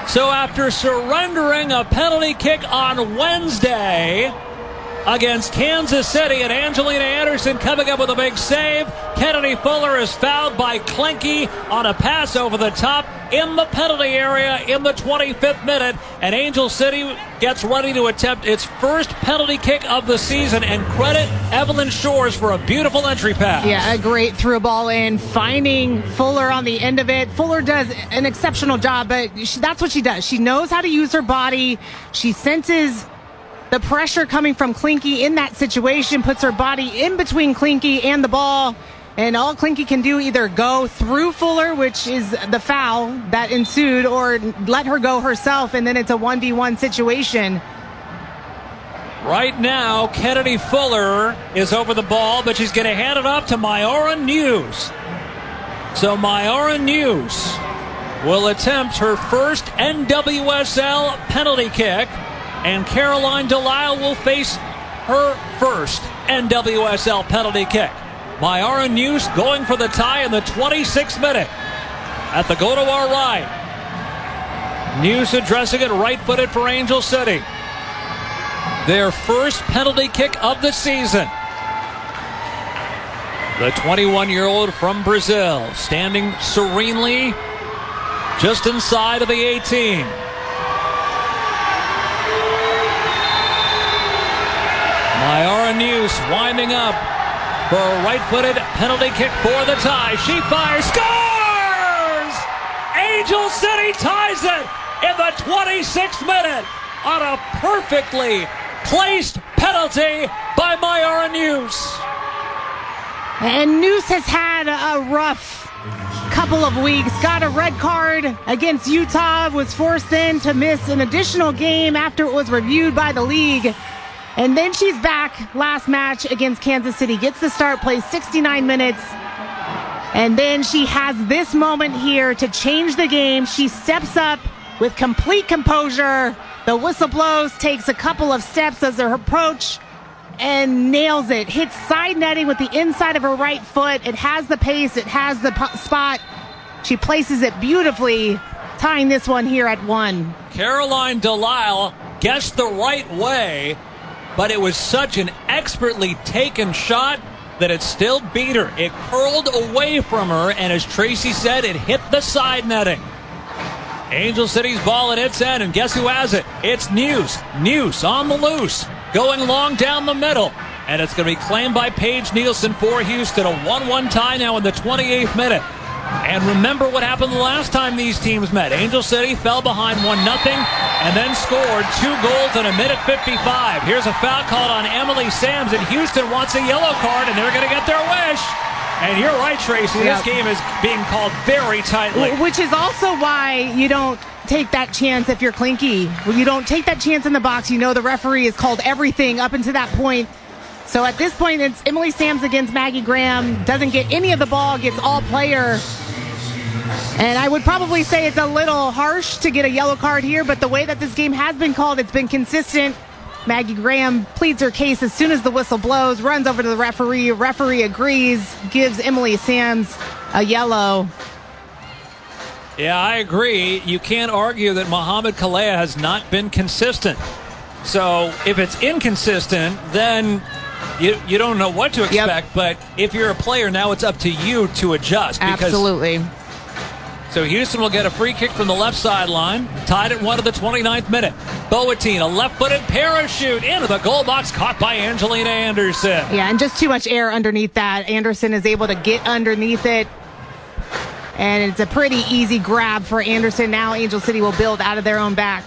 So after surrendering a penalty kick on Wednesday against Kansas City, and Angelina Anderson coming up with a big save, Kennedy Fuller is fouled by Klinke on a pass over the top in the penalty area in the 25th minute, and Angel City gets ready to attempt its first penalty kick of the season, and credit Evelyn Shores for a beautiful entry pass. Yeah, a great through ball in, finding Fuller on the end of it. Fuller does an exceptional job, but that's what she does. She knows how to use her body. She senses the pressure coming from Klinke in that situation, puts her body in between Klinke and the ball, and all Klinke can do either go through Fuller, which is the foul that ensued, or let her go herself, and then it's a 1v1 situation. Right now, Kennedy Fuller is over the ball, but she's going to hand it off to Myora News. So Myora News will attempt her first NWSL penalty kick, and Caroline Delisle will face her first NWSL penalty kick. Myora News going for the tie in the 26th minute. At the go to our right. News addressing it right-footed for Angel City. Their first penalty kick of the season. The 21-year-old from Brazil standing serenely just inside of the 18. Myora News winding up for a right-footed penalty kick for the tie. She fires, scores! Angel City ties it in the 26th minute on a perfectly placed penalty by Myora News. And News has had a rough couple of weeks. Got a red card against Utah, was forced then to miss an additional game after it was reviewed by the league. And then she's back last match against Kansas City, gets the start, plays 69 minutes. And then she has this moment here to change the game. She steps up with complete composure. The whistle blows, takes a couple of steps as her approach, and nails it. Hits side netting with the inside of her right foot. It has the pace, it has the spot. She places it beautifully, tying this one here at 1. Caroline Delisle guessed the right way, but it was such an expertly taken shot that it still beat her. It curled away from her, and as Tracy said, it hit the side netting. Angel City's ball at its end, and guess who has it? It's News. News on the loose, going long down the middle, and it's going to be claimed by Paige Nielsen for Houston. A 1-1 tie now in the 28th minute. And remember what happened the last time these teams met. Angel City fell behind 1-0 and then scored 2 goals in a minute 55. Here's a foul called on Emily Sams, and Houston wants a yellow card, and they're going to get their wish. And you're right, Tracy. This game is being called very tightly. Which is also why you don't take that chance if you're Klinke. When you don't take that chance in the box, you know the referee has called everything up until that point. So at this point, it's Emily Sams against Maggie Graham. Doesn't get any of the ball, gets all player. And I would probably say it's a little harsh to get a yellow card here, but the way that this game has been called, it's been consistent. Maggie Graham pleads her case as soon as the whistle blows, runs over to the referee. Referee agrees, gives Emily Sams a yellow. Yeah, I agree. You can't argue that Mohamed Kalea has not been consistent. So if it's inconsistent, then you don't know what to expect. Yep. But if you're a player, now it's up to you to adjust. Absolutely. So Houston will get a free kick from the left sideline, tied at 1 of the 29th minute. Boateng, a left-footed parachute into the goal box, caught by Angelina Anderson. Yeah, and just too much air underneath that. Anderson is able to get underneath it, and it's a pretty easy grab for Anderson. Now Angel City will build out of their own back.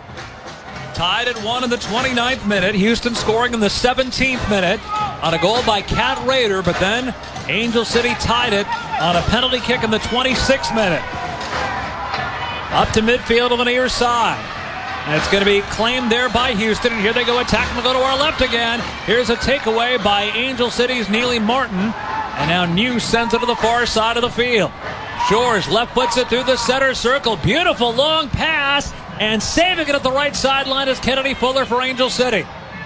Tied at 1 in the 29th minute. Houston scoring in the 17th minute on a goal by Kat Rader, but then Angel City tied it on a penalty kick in the 26th minute. Up to midfield on the near side. And it's going to be claimed there by Houston. And here they go attacking. They'll go to our left again. Here's a takeaway by Angel City's Neely Martin. And now News sends it to the far side of the field. Shores left puts it through the center circle. Beautiful long pass. And saving it at the right sideline is Kennedy Fuller for Angel City.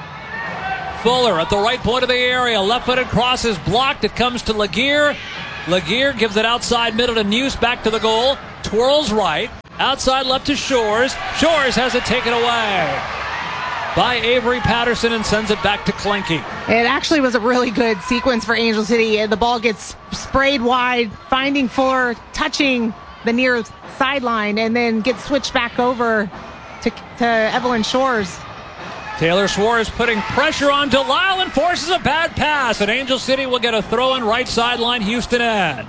Fuller at the right point of the area. Left-footed cross is blocked. It comes to Laguerre. Laguerre gives it outside middle to News, back to the goal. Twirls right. Outside left to Shores. Shores has it taken away by Avery Patterson and sends it back to Klinke. It actually was a really good sequence for Angel City. The ball gets sprayed wide, finding Fuller, touching the near sideline, and then gets switched back over to Evelyn Shores. Taylor Suarez putting pressure on Delisle and forces a bad pass, and Angel City will get a throw in right sideline, Houston end.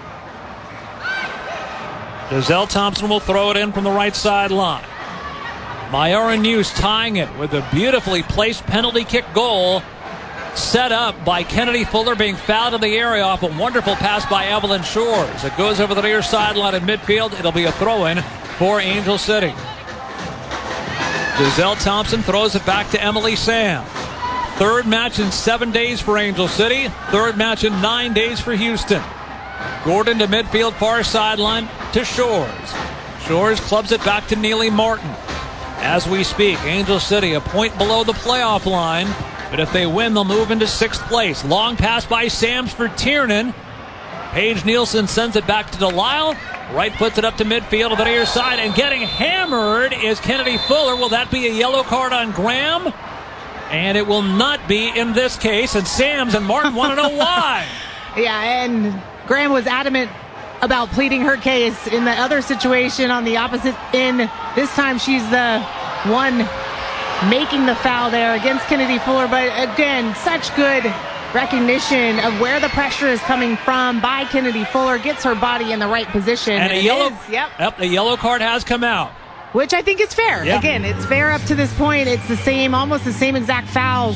Giselle Thompson will throw it in from the right sideline. Myara News tying it with a beautifully placed penalty kick goal set up by Kennedy Fuller, being fouled in the area off a wonderful pass by Evelyn Shores. It goes over the near sideline at midfield. It'll be a throw-in for Angel City. Giselle Thompson throws it back to Emily Sam. Third match in 7 days for Angel City. Third match in 9 days for Houston. Gordon to midfield, far sideline to Shores. Shores clubs it back to Neely Martin. As we speak, Angel City a point below the playoff line, but if they win, they'll move into 6th place. Long pass by Sams for Tiernan. Paige Nielsen sends it back to Delisle. Right puts it up to midfield to the near side, and getting hammered is Kennedy Fuller. Will that be a yellow card on Graham? And it will not be in this case, and Sams and Martin want to know why. Yeah, and Graham was adamant about pleading her case in the other situation on the opposite end. This time she's the one making the foul there against Kennedy Fuller. But again, such good recognition of where the pressure is coming from by Kennedy Fuller. Gets her body in the right position. And a yellow card has come out. Which I think is fair. Yep. Again, it's fair up to this point. It's the same, almost the same exact foul.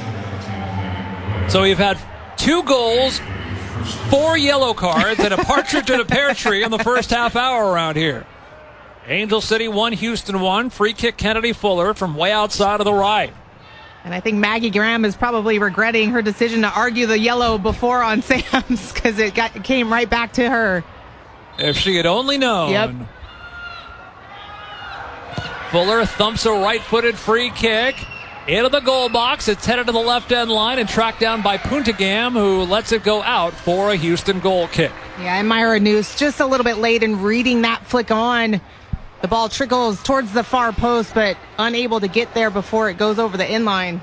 So we've had 2 goals, 4 yellow cards, and a partridge in a pear tree in the first half hour around here. Angel City 1, Houston 1. Free kick Kennedy Fuller from way outside of the right. And I think Maggie Graham is probably regretting her decision to argue the yellow before on Sams, because it came right back to her. If she had only known. Yep. Fuller thumps a right-footed free kick into the goal box. It's headed to the left end line and tracked down by Puntigam, who lets it go out for a Houston goal kick. Yeah, and Myra Noose just a little bit late in reading that flick on. The ball trickles towards the far post, but unable to get there before it goes over the inline.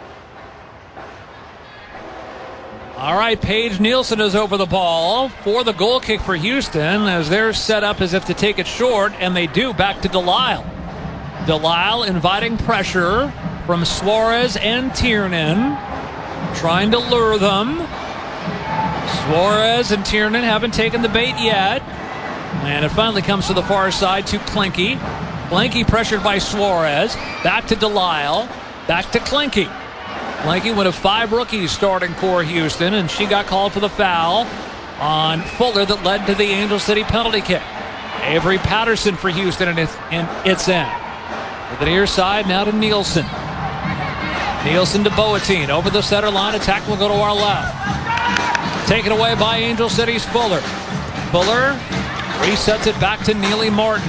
All right, Paige Nielsen is over the ball for the goal kick for Houston, as they're set up as if to take it short, and they do, back to Delisle. Delisle inviting pressure from Suarez and Tiernan, trying to lure them. Suarez and Tiernan haven't taken the bait yet. And it finally comes to the far side to Klinke. Klinke pressured by Suarez. Back to Delisle. Back to Klinke. Klinke, one of 5 rookies starting for Houston, and she got called for the foul on Fuller that led to the Angel City penalty kick. Avery Patterson for Houston and its end. To the near side, now to Nielsen. Nielsen to Boateng. Over the center line, attack will go to our left. Taken away by Angel City's Fuller. Fuller resets it back to Neely Martin.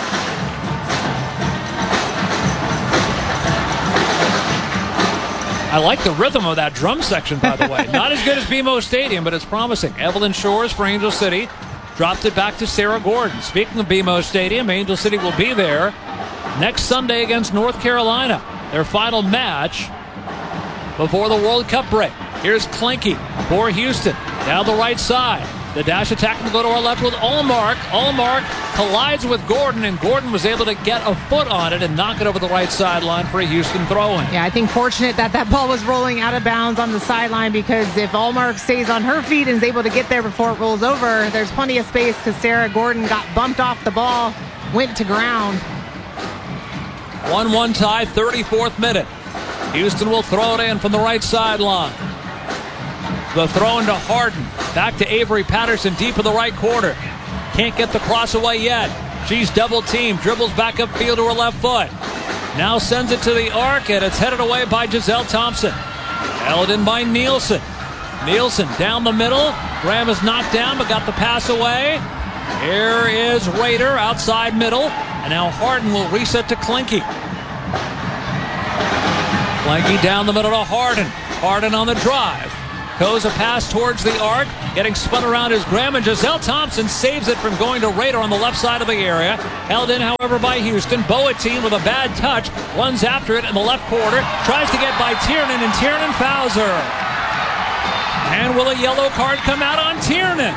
I like the rhythm of that drum section, by the way. Not as good as BMO Stadium, but it's promising. Evelyn Shores for Angel City. Dropped it back to Sarah Gordon. Speaking of BMO Stadium, Angel City will be there next Sunday against North Carolina. Their final match before the World Cup break. Here's Klinke for Houston. Down the right side. The dash attack will go to our left with Allmark. Allmark collides with Gordon, and Gordon was able to get a foot on it and knock it over the right sideline for a Houston throw-in. Yeah, I think fortunate that ball was rolling out of bounds on the sideline, because if Allmark stays on her feet and is able to get there before it rolls over, there's plenty of space, because Sarah Gordon got bumped off the ball, went to ground. 1-1 tie, 34th minute. Houston will throw it in from the right sideline. The throw into Harden. Back to Avery Patterson deep in the right corner. Can't get the cross away yet. She's double teamed. Dribbles back upfield to her left foot. Now sends it to the arc, and it's headed away by Giselle Thompson. Held in by Nielsen. Nielsen down the middle. Graham is knocked down but got the pass away. Here is Rader outside middle. And now Harden will reset to Klinke. Klinke down the middle to Harden. Harden on the drive. Goes a pass towards the arc. Getting spun around is Graham, and Giselle Thompson saves it from going to Rader on the left side of the area. Held in, however, by Houston. Boateng with a bad touch. Runs after it in the left quarter. Tries to get by Tiernan, and Tiernan fouls her. And will a yellow card come out on Tiernan?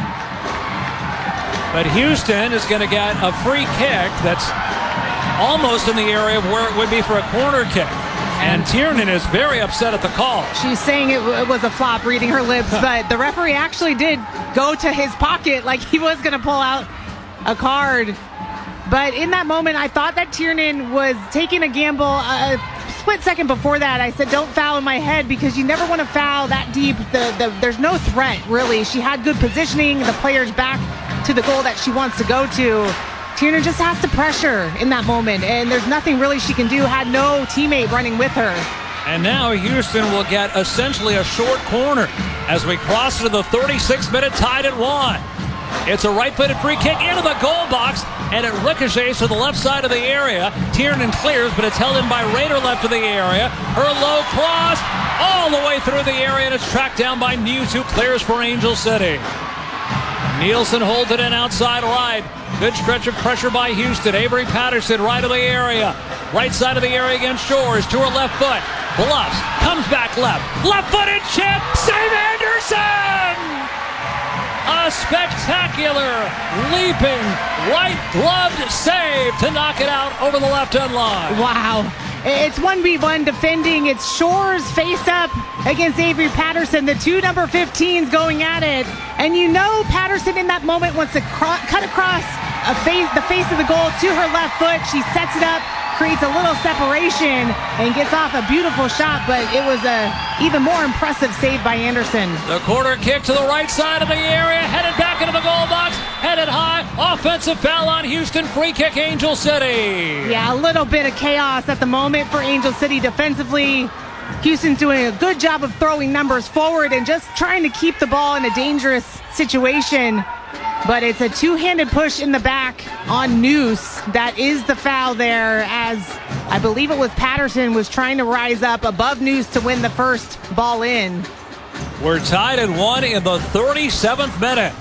But Houston is going to get a free kick that's almost in the area of where it would be for a corner kick. And Tiernan is very upset at the call. She's saying it was a flop, reading her lips, but the referee actually did go to his pocket like he was going to pull out a card. But in that moment, I thought that Tiernan was taking a gamble. A split second before that, I said, don't foul in my head, because you never want to foul that deep. There's no threat, really. She had good positioning, the player's back to the goal that she wants to go to. Tiernan just has to pressure in that moment, and there's nothing really she can do. Had no teammate running with her. And now Houston will get essentially a short corner as we cross into the 36th minute, tied at 1. It's a right-footed free kick into the goal box, and it ricochets to the left side of the area. Tiernan clears, but it's held in by Rader left of the area. Her low cross all the way through the area, and it's tracked down by Muse, who clears for Angel City. Nielsen holds it in outside right. Good stretch of pressure by Houston. Avery Patterson right of the area. Right side of the area against Shores. To her left foot. Bluffs. Comes back left. Left-footed chip. Save Anderson! A spectacular, leaping, right-gloved save to knock it out over the left-hand line. Wow. It's 1v1 defending. It's Shores face up against Avery Patterson. The two number 15s going at it. And you know Patterson in that moment wants to cut across the face of the goal to her left foot. She sets it up, creates a little separation, and gets off a beautiful shot. But it was a even more impressive save by Anderson. The corner kick to the right side of the area. Headed back into the goal box. Headed high. Offensive foul on Houston. Free kick Angel City. Yeah, a little bit of chaos at the moment for Angel City defensively. Houston's doing a good job of throwing numbers forward and just trying to keep the ball in a dangerous situation. But it's a two-handed push in the back on Noose. That is the foul there, as I believe it was Patterson was trying to rise up above Noose to win the first ball in. We're tied at 1 in the 37th minute.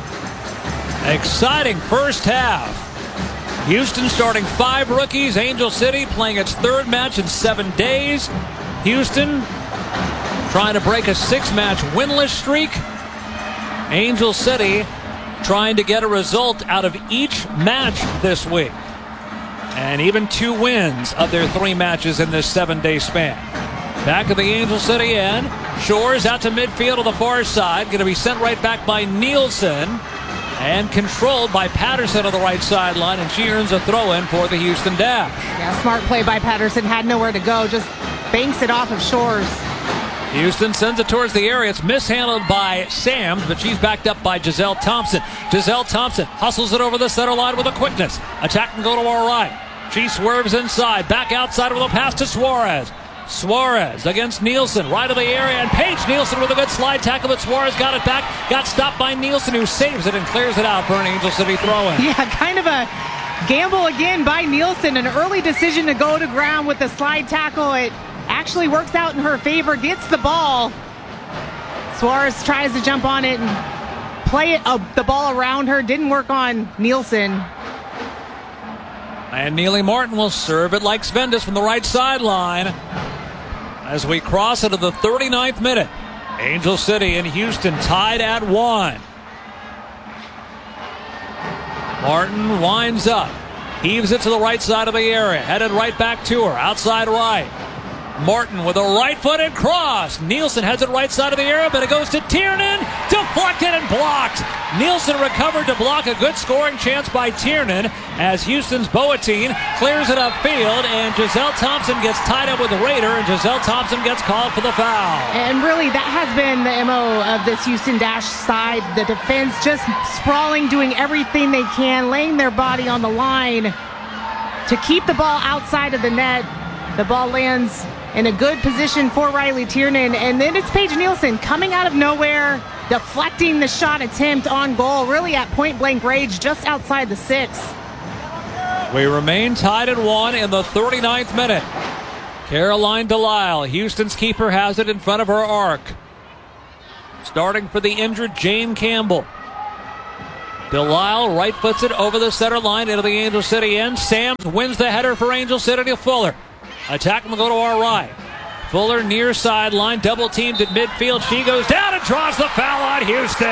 Exciting first half. Houston starting 5 rookies. Angel City playing its 3rd match in 7 days. Houston trying to break a 6-match winless streak. Angel City trying to get a result out of each match this week. And even 2 wins of their 3 matches in this 7-day span. Back at the Angel City end. Shores out to midfield to the far side. Going to be sent right back by Nielsen. And controlled by Patterson on the right sideline. And she earns a throw-in for the Houston Dash. Yeah, smart play by Patterson. Had nowhere to go. Just banks it off of Shores. Houston sends it towards the area. It's mishandled by Sams, but she's backed up by Giselle Thompson. Giselle Thompson hustles it over the center line with a quickness. Attack can go to our right. She swerves inside. Back outside with a pass to Suarez. Suarez against Nielsen, right of the area, and Paige Nielsen with a good slide tackle, but Suarez got it back. Got stopped by Nielsen, who saves it and clears it out for an Angel City throw-in. Yeah, kind of a gamble again by Nielsen. An early decision to go to ground with the slide tackle. It actually works out in her favor, gets the ball. Suarez tries to jump on it and play it, the ball around her. Didn't work on Nielsen. And Neely Martin will serve it like Svendis from the right sideline. As we cross into the 39th minute, Angel City and Houston tied at 1. Martin winds up, heaves it to the right side of the area, headed right back to her, outside right. Martin with a right-footed cross. Nielsen heads it right side of the area, but it goes to Tiernan. Deflected and blocked. Nielsen recovered to block a good scoring chance by Tiernan as Houston's Boateng clears it upfield, and Giselle Thompson gets tied up with the Raider, and Giselle Thompson gets called for the foul. And really, that has been the MO of this Houston Dash side. The defense just sprawling, doing everything they can, laying their body on the line to keep the ball outside of the net. The ball lands in a good position for Riley Tiernan, and then it's Paige Nielsen coming out of nowhere, deflecting the shot attempt on goal, really at point-blank range, just outside the 6. We remain tied at 1 in the 39th minute. Caroline Delisle, Houston's keeper, has it in front of her arc. starting for the injured Jane Campbell. Delisle right foots it over the center line into the Angel City end. Sams wins the header for Angel City to Fuller. Attack will go to our right. Fuller near sideline, double teamed at midfield. She goes down and draws the foul on Houston.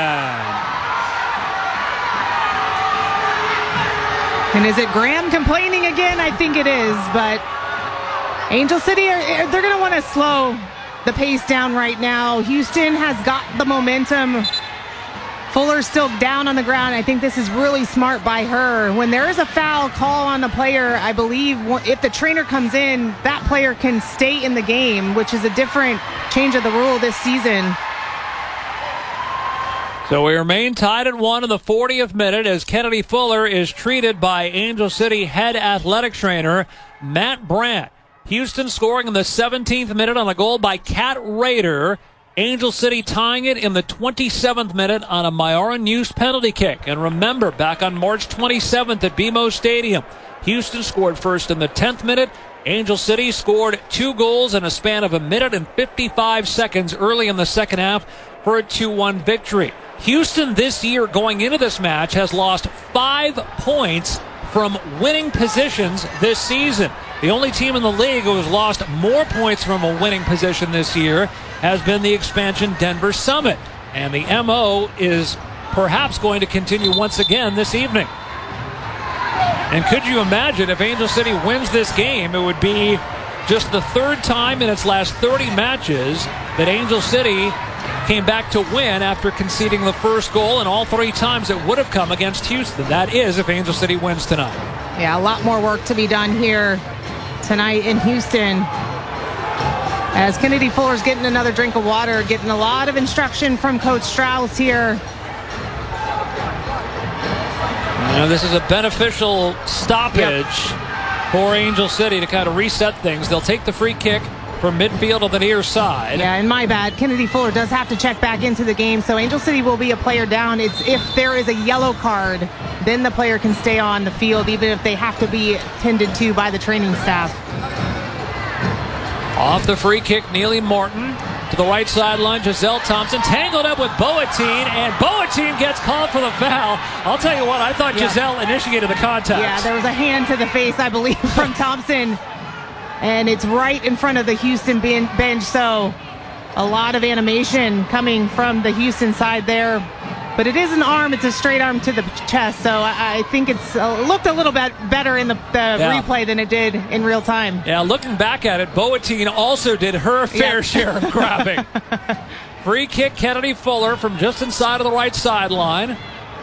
And is it Graham complaining again? I think it is, but Angel City, they're going to want to slow the pace down right now. Houston has got the momentum. Fuller's still down on the ground. I think this is really smart by her. When there is a foul call on the player, I believe if the trainer comes in, that player can stay in the game, which is a different change of the rule this season. So we remain tied at 1 in the 40th minute as Kennedy Fuller is treated by Angel City head athletic trainer Matt Brandt. Houston scoring in the 17th minute on a goal by Kat Rader. Angel City tying it in the 27th minute on a Myara News penalty kick. And remember, back on March 27th at BMO Stadium, Houston scored first in the 10th minute. Angel City scored 2 goals in a span of a minute and 55 seconds early in the second half for a 2-1 victory. Houston this year going into this match has lost 5 points from winning positions this season. The only team in the league who has lost more points from a winning position this year has been the expansion Denver Summit. And the MO is perhaps going to continue once again this evening. And could you imagine if Angel City wins this game, it would be just the 3rd time in its last 30 matches that Angel City came back to win after conceding the first goal, and all 3 times it would have come against Houston. That is if Angel City wins tonight. Yeah, a lot more work to be done here tonight in Houston. As Kennedy Fuller's getting another drink of water, getting a lot of instruction from Coach Strauss here. You know, this is a beneficial stoppage for Angel City to kind of reset things. They'll take the free kick from midfield on the near side. Yeah, and my bad. Kennedy Fuller does have to check back into the game, so Angel City will be a player down. It's if there is a yellow card, then the player can stay on the field, even if they have to be tended to by the training staff. Off the free kick, Neely Martin to the right sideline. Giselle Thompson tangled up with Boateng, and Boateng gets called for the foul. I'll tell you what, I thought Giselle initiated the contact. Yeah, there was a hand to the face, I believe, from Thompson. And it's right in front of the Houston bench, so a lot of animation coming from the Houston side there. But it is an arm. It's a straight arm to the chest, so I think it's looked a little bit better in the replay than it did in real time. Yeah, looking back at it, Boateng also did her fair share of grabbing. Free kick, Kennedy Fuller from just inside of the right sideline.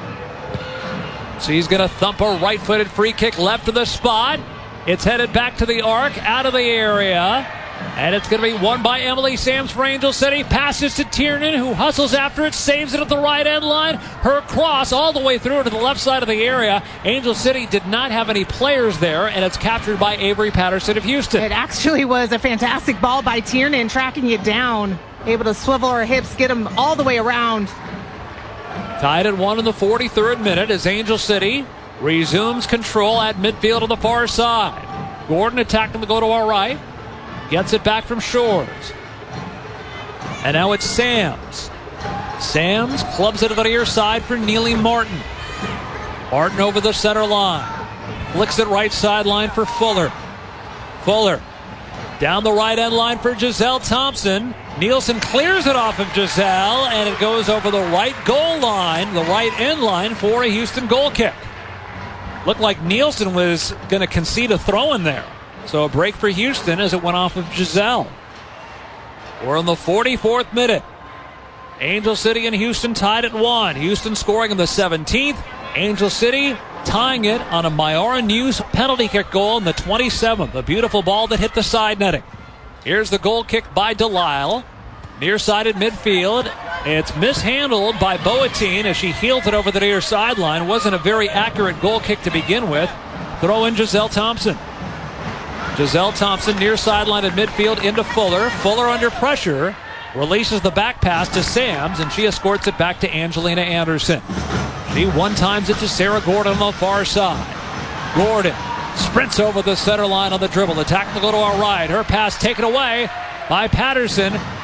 She's going to thump a right-footed free kick left of the spot. It's headed back to the arc, out of the area. And it's going to be won by Emily Sams for Angel City. Passes to Tiernan, who hustles after it, saves it at the right end line. Her cross all the way through to the left side of the area. Angel City did not have any players there, and it's captured by Avery Patterson of Houston. It actually was a fantastic ball by Tiernan, tracking it down. Able to swivel her hips, get him all the way around. Tied at 1 in the 43rd minute as Angel City resumes control at midfield on the far side. Gordon attacking the go to our right. Gets it back from Shores. And now it's Sams. Sams clubs it to the near side for Neely Martin. Martin over the center line. Flicks it right sideline for Fuller. Fuller down the right end line for Giselle Thompson. Nielsen clears it off of Giselle, and it goes over the right goal line, the right end line for a Houston goal kick. Looked like Nielsen was going to concede a throw in there. So a break for Houston as it went off of Giselle. We're in the 44th minute. Angel City and Houston tied at 1. Houston scoring in the 17th. Angel City tying it on a Myara News penalty kick goal in the 27th. A beautiful ball that hit the side netting. Here's the goal kick by Delisle. Near side at midfield. It's mishandled by Boateng as she heels it over the near sideline. Wasn't a very accurate goal kick to begin with. Throw in Giselle Thompson. Giselle Thompson near sideline at midfield into Fuller. Fuller under pressure. Releases the back pass to Sams, and she escorts it back to Angelina Anderson. She one-times it to Sarah Gordon on the far side. Gordon sprints over the center line on the dribble. Attack to go to our right. Her pass taken away by Patterson.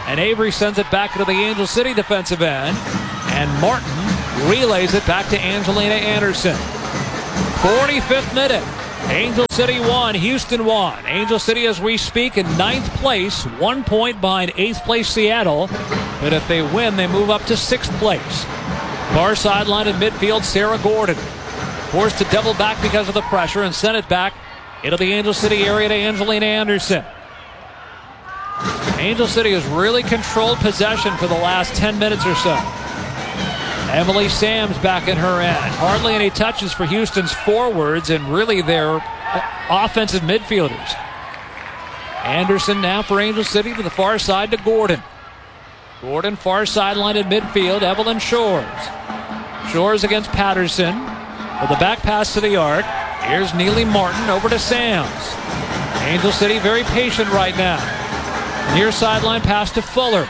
And Avery sends it back into the Angel City defensive end. And Martin relays it back to Angelina Anderson. 45th minute. Angel City won. Houston won. Angel City, as we speak, in 9th place. 1 point behind 8th place Seattle. But if they win, they move up to 6th place. Far sideline in midfield, Sarah Gordon. Forced to double back because of the pressure and sent it back into the Angel City area to Angelina Anderson. Angel City has really controlled possession for the last 10 minutes or so. Emily Sams back in her end. Hardly any touches for Houston's forwards and really their offensive midfielders. Anderson now for Angel City to the far side to Gordon. Gordon far sideline in midfield. Evelyn Shores. Shores against Patterson with a back pass to the arc. Here's Neely Martin over to Sams. Angel City very patient right now. Near sideline pass to Fuller.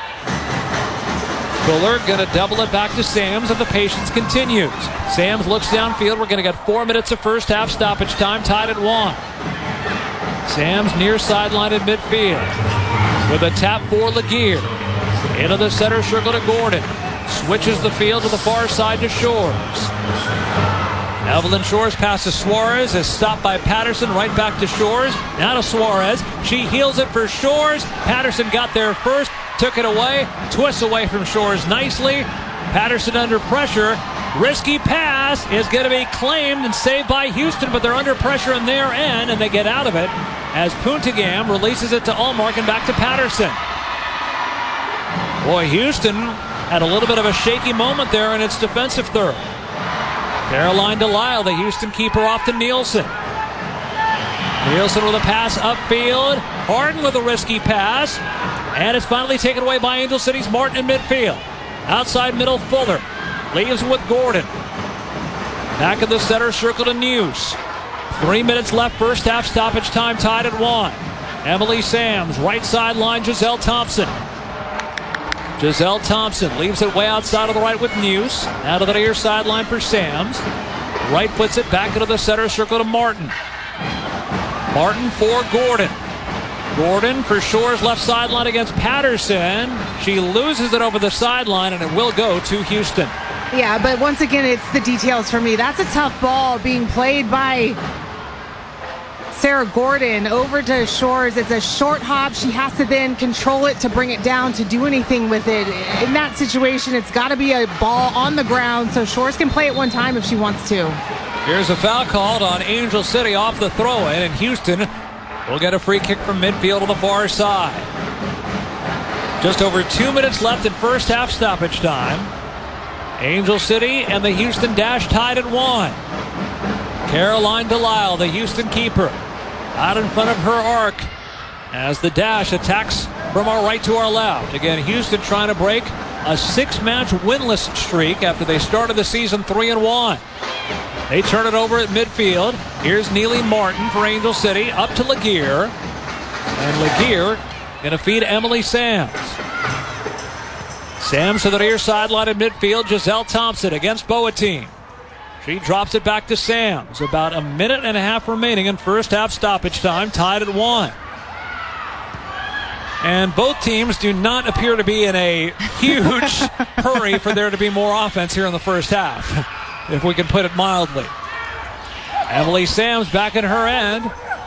Fuller going to double it back to Sams, and the patience continues. Sams looks downfield. We're going to get 4 minutes of first half stoppage time, tied at 1. Sams near sideline in midfield with a tap for Laguerre. Into the center circle to Gordon. Switches the field to the far side to Shores. Evelyn Shores passes Suarez, is stopped by Patterson, right back to Shores. Now to Suarez. She heels it for Shores. Patterson got there first, took it away, twists away from Shores nicely. Patterson under pressure. Risky pass is going to be claimed and saved by Houston, but they're under pressure in their end, and they get out of it as Puntigam releases it to Allmark and back to Patterson. Boy, Houston had a little bit of a shaky moment there in its defensive third. Caroline Delisle, the Houston keeper, off to Nielsen. Nielsen with a pass upfield. Harden with a risky pass. And it's finally taken away by Angel City's Martin in midfield. Outside middle, Fuller. Leaves with Gordon. Back in the center circle to News. 3 minutes left, first half stoppage time, tied at 1. Emily Sams, right sideline, Giselle Thompson. Giselle Thompson leaves it way outside of the right with News. Out of the near sideline for Sams. Right puts it back into the center circle to Martin. Martin for Gordon. Gordon for Shores left sideline against Patterson. She loses it over the sideline, and it will go to Houston. Yeah, but once again, it's the details for me. That's a tough ball being played by Sarah Gordon over to Shores. It's a short hop. She has to then control it to bring it down to do anything with it. In that situation, it's got to be a ball on the ground so Shores can play it one time if she wants to. Here's a foul called on Angel City off the throw-in, and Houston will get a free kick from midfield on the far side. Just over 2 minutes left in first half stoppage time. Angel City and the Houston Dash tied at 1. Caroline Delisle, the Houston keeper, out in front of her arc as the Dash attacks from our right to our left. Again, Houston trying to break a 6-match winless streak after they started the season 3-1. They turn it over at midfield. Here's Neely Martin for Angel City, up to Laguerre. And Laguerre going to feed Emily Sams. Sams to the near sideline at midfield. Giselle Thompson against Boateng. She drops it back to Sams. About a minute and a half remaining in first half stoppage time, tied at 1. And both teams do not appear to be in a huge hurry for there to be more offense here in the first half, if we can put it mildly. Emily Sams back in her end.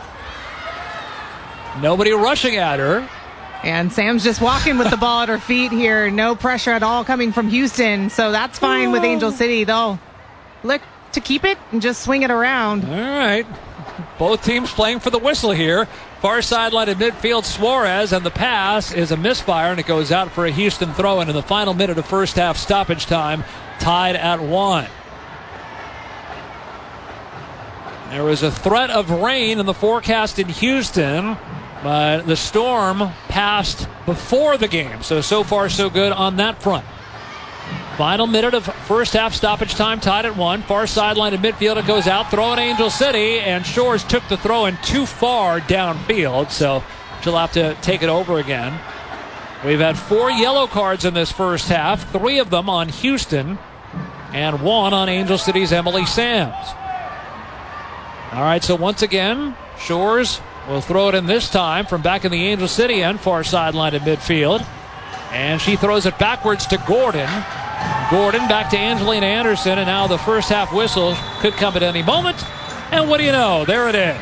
Nobody rushing at her. And Sam's just walking with the ball at her feet here. No pressure at all coming from Houston. So that's fine with Angel City. They'll look to keep it and just swing it around. All right. Both teams playing for the whistle here. Far sideline at midfield, Suarez, and the pass is a misfire, and it goes out for a Houston throw-in in the final minute of first half stoppage time, tied at 1. There was a threat of rain in the forecast in Houston, but the storm passed before the game, so far so good on that front. Final minute of first half stoppage time, tied at 1. Far sideline at midfield, it goes out, throw in Angel City, and Shores took the throw in too far downfield, so she'll have to take it over again. We've had 4 yellow cards in this first half, 3 of them on Houston, and 1 on Angel City's Emily Sams. All right, so once again, Shores will throw it in this time from back in the Angel City end, far sideline at midfield. And she throws it backwards to Gordon. Gordon back to Angelina Anderson, and now the first half whistle could come at any moment. And what do you know? There it is.